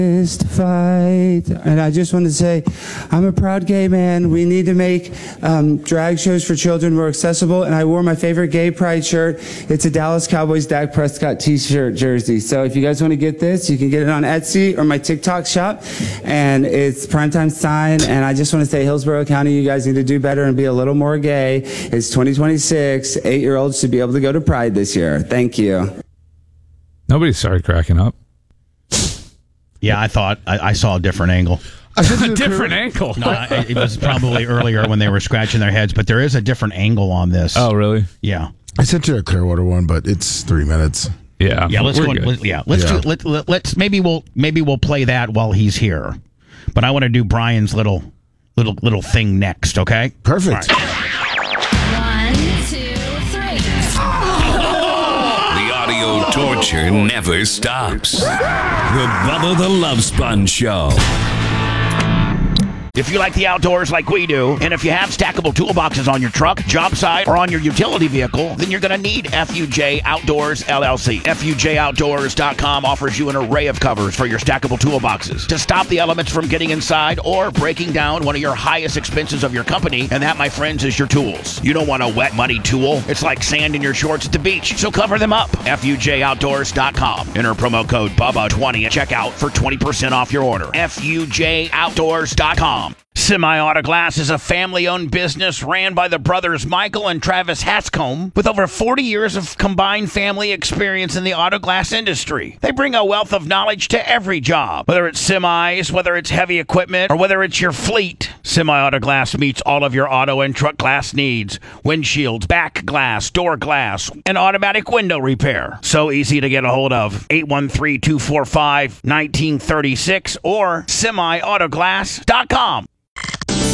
is to fight. And I just want to say, I'm a proud gay man. We need to make drag shows for children more accessible. And I wore my favorite gay pride shirt. It's a Dallas Cowboys Dak Prescott t-shirt jersey. So if you guys want to get this, you can get it on Etsy or my TikTok shop. And it's Primetime Sign. And I just want to say, Hillsborough County, you guys need to do better and be a little more gay. It's 2026. 8-year-olds should be able to go to Pride this year. Thank you. Nobody started cracking up. Yeah, I thought I saw a different angle. A different angle? No, it was probably earlier when they were scratching their heads, but there is a different angle on this. Oh, really? Yeah. I sent you a Clearwater one, but it's 3 minutes. Yeah. Yeah, let's go. Let's maybe we'll play that while he's here. But I want to do Brian's little thing next, okay? Perfect. Right. 1, 2, 3. The audio torture never stops. The Bubba the Love Sponge Show. If you like the outdoors like we do, and if you have stackable toolboxes on your truck, job site, or on your utility vehicle, then you're going to need FUJ Outdoors LLC. FUJOutdoors.com offers you an array of covers for your stackable toolboxes to stop the elements from getting inside or breaking down one of your highest expenses of your company, and that, my friends, is your tools. You don't want a wet, muddy tool. It's like sand in your shorts at the beach, so cover them up. FUJOutdoors.com. Enter promo code BUBBA20 at checkout for 20% off your order. FUJOutdoors.com. Semi-Auto Glass is a family-owned business ran by the brothers Michael and Travis Hatscombe with over 40 years of combined family experience in the auto glass industry. They bring a wealth of knowledge to every job, whether it's semis, whether it's heavy equipment, or whether it's your fleet. Semi-Auto Glass meets all of your auto and truck glass needs: windshields, back glass, door glass, and automatic window repair. So easy to get a hold of. 813-245-1936 or semiautoglass.com.